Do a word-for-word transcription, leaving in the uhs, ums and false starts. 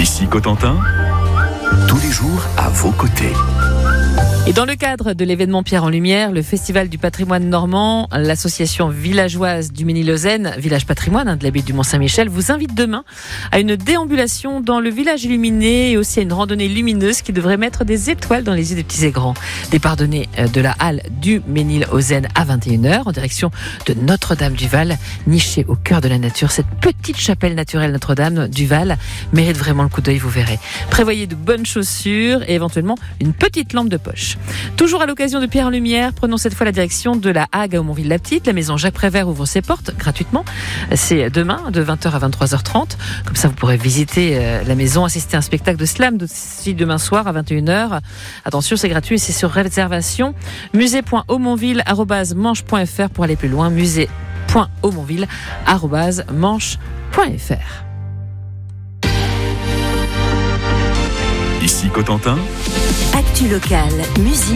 Ici Cotentin, tous les jours à vos côtés. Et dans le cadre de l'événement Pierre en Lumière, le Festival du patrimoine normand, l'association villageoise du Ménil-Auzène, village patrimoine hein, de la baie du Mont-Saint-Michel, vous invite demain à une déambulation dans le village illuminé et aussi à une randonnée lumineuse qui devrait mettre des étoiles dans les yeux des petits et grands. Départ donné de la halle du Ménil-Auzène à vingt et une heures en direction de Notre-Dame-du-Val, nichée au cœur de la nature. Cette petite chapelle naturelle Notre-Dame-du-Val mérite vraiment le coup d'œil, vous verrez. Prévoyez de bonnes chaussures et éventuellement une petite lampe de poche. Toujours à l'occasion de Pierre en Lumière, prenons cette fois la direction de la Hague à Aumonville-la-Petite. La maison Jacques Prévert ouvre ses portes gratuitement. C'est demain de vingt heures à vingt-trois heures trente. Comme ça, vous pourrez visiter la maison, assister à un spectacle de slam aussi demain soir à vingt et une heures. Attention, c'est gratuit et c'est sur réservation. musée point aumonville arobase manche point f r pour aller plus loin. musée point aumonville arobase manche point f r. Ici Cotentin. Actu locale, musique.